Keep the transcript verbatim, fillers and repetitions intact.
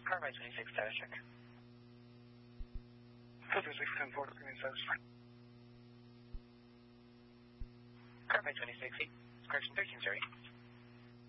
Carbide twenty-six, status check. Filter six ten four, premium status check. Carbide twenty-six, correction thirteen, sorry.